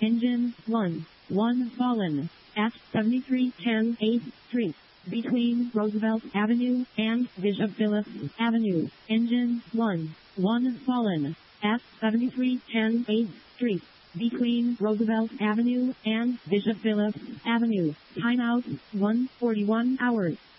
Engine 1 fallen at 7310 8th Street, between Roosevelt Avenue and Bishop Phillips Avenue. Engine 1 fallen at 7310 8th Street, between Roosevelt Avenue and Bishop Phillips Avenue. Timeout 1:41 hours.